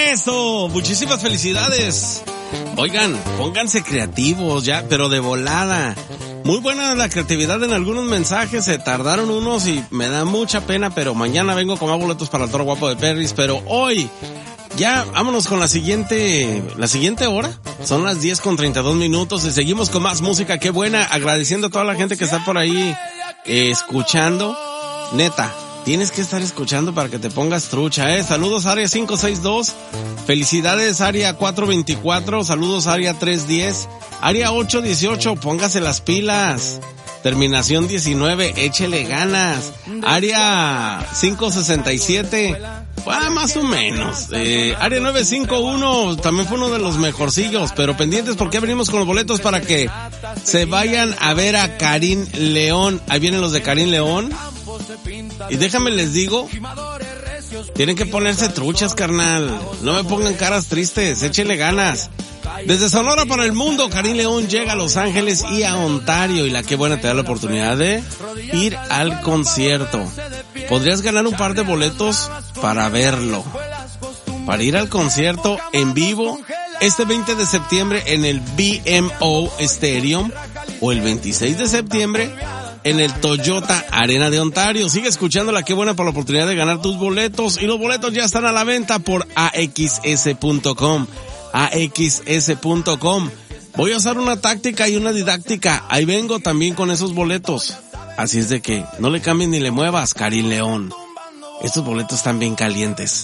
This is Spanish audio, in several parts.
Eso, muchísimas felicidades. Oigan, pónganse creativos ya, pero de volada. Muy buena la creatividad en algunos mensajes, se tardaron unos y me da mucha pena, pero mañana vengo con más boletos para el Toro Guapo de Perris, pero hoy, ya, vámonos con la siguiente hora. Son las 10:32 y seguimos con más música. Qué buena, agradeciendo a toda la gente que está por ahí escuchando. Neta, tienes que estar escuchando para que te pongas trucha, Saludos Área 562, felicidades Área 424, saludos Área 310, Área 818, póngase las pilas. Terminación 19, échele ganas. Área 567, más o menos. Área 951, también fue uno de los mejorcillos, pero pendientes porque venimos con los boletos para que se vayan a ver a Karim León. Ahí vienen los de Karim León. Y déjame les digo, tienen que ponerse truchas, carnal. No me pongan caras tristes, échele ganas. Desde Sonora para el mundo, Karim León llega a Los Ángeles y a Ontario, y la Qué Buena te da la oportunidad de ir al concierto. Podrías ganar un par de boletos para verlo, para ir al concierto en vivo este 20 de septiembre en el BMO Stadium o el 26 de septiembre en el Toyota Arena de Ontario. Sigue escuchando la Qué Buena por la oportunidad de ganar tus boletos, y los boletos ya están a la venta por axs.com. axs.com. Voy a usar una táctica y una didáctica. Ahí vengo también con esos boletos. Así es de que no le cambies ni le muevas, Karim León. Estos boletos están bien calientes.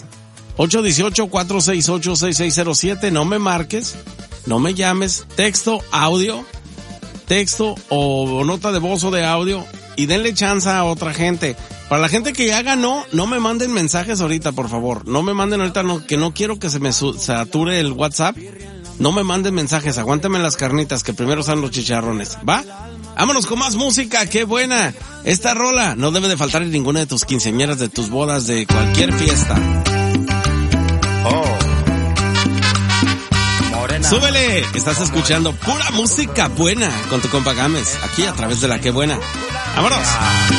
818-468-6607. No me marques, no me llames. Texto o nota de voz o de audio, y denle chance a otra gente. Para la gente que ya ganó, no me manden mensajes ahorita, por favor. No me manden ahorita, que no quiero que se me sature el WhatsApp. No me manden mensajes, aguántame las carnitas, que primero están los chicharrones, ¿va? Vámonos con más música. Qué buena. Esta rola no debe de faltar en ninguna de tus quinceañeras, de tus bodas, de cualquier fiesta. Súbele, estás escuchando pura música buena con tu compa Gámez, aquí a través de la Qué Buena. ¡Vámonos!